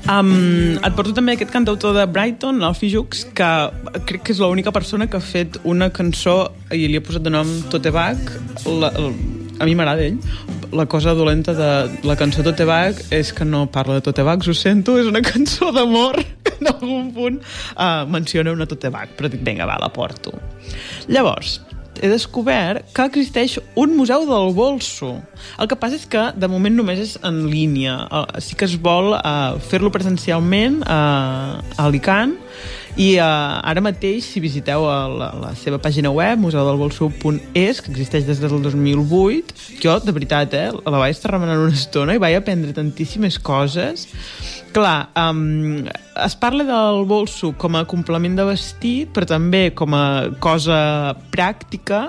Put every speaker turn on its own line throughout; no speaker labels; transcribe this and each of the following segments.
Et porto també aquest cantautor de Brighton, l'Alfie Jux, que crec que és l'única persona que ha fet una cançó i li ha posat de nom Tote Bag. A mi m'agrada ell. La cosa dolenta de la cançó Tote Bag és que no parla de tote bags, ho sento, és una cançó d'amor que en algun punt menciona una tote bag, però dic, vinga, va, la porto. Llavors, he descobert que existeix un museu del bolso. El que passa és que de moment només és en línia. Sí que es vol fer-lo presencialment a Alicant i ara mateix, si visiteu la seva pàgina web, museudelbolso.es, que existeix des del 2008, jo, de veritat, la vaig estar remenant una estona i vaig aprendre tantíssimes coses. Clar, es parla del bolso com a complement de vestit, però també com a cosa pràctica.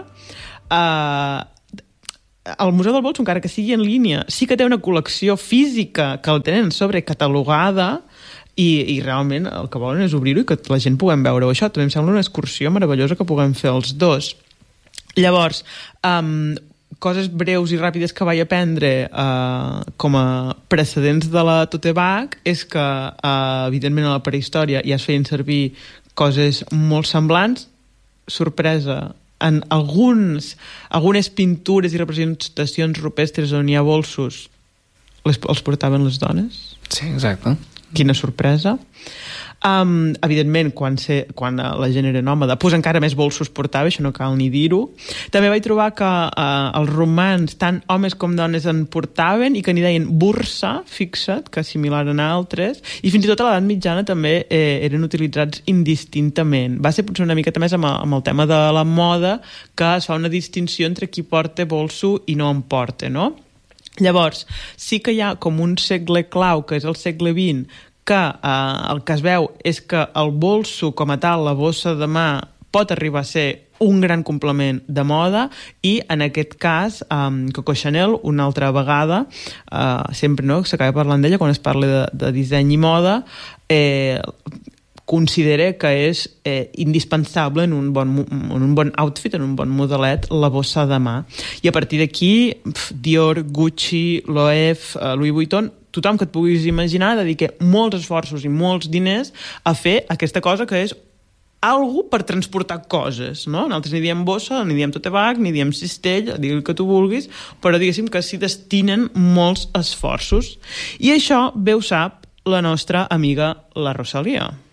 El Museu del Bolso, encara que sigui en línia, sí que té una col·lecció física que el tenen sobrecatalogada i realment el que volen és obrir-ho i que la gent puguem veure això. També em sembla una excursió meravellosa que puguem fer els dos. Llavors, coses breus i ràpides que vaig aprendre com a precedents de la tote bag és que, evidentment, a la prehistòria ja es feien servir coses molt semblants. Sorpresa, en algunes pintures i representacions rupestres on hi ha bolsos els portaven les dones.
Sí, exacte.
Quina sorpresa. Evidentment, quan la gent era nòmada, doncs encara més bolsos portava, això no cal ni dir-ho. També vaig trobar que els romans, tant homes com dones, en portaven i que n'hi deien bursa, fixa't, que similar a altres, i fins i tot a l'edat mitjana també eren utilitzats indistintament. Va ser potser una miqueta més amb el tema de la moda, que es fa una distinció entre qui porta bolso i no en porta, no? Llavors, sí que hi ha com un segle clau, que és el segle XX, que el que es veu és que el bolso com a tal, la bossa de mà, pot arribar a ser un gran complement de moda i en aquest cas Coco Chanel una altra vegada sempre s'acaba parlant d'ella quan es parla de disseny i moda considera que és indispensable en un bon outfit, en un bon modelet, la bossa de mà. I a partir d'aquí, Dior, Gucci, Loewe, Louis Vuitton, tothom que et puguis imaginar dedica molts esforços i molts diners a fer aquesta cosa que és algo per transportar coses, no? Nosaltres ni diem bossa, ni diem tote bag, ni diem cistell, digui el que tu vulguis, però diguéssim que s'hi destinen molts esforços. I això bé ho sap la nostra amiga la Rosalia.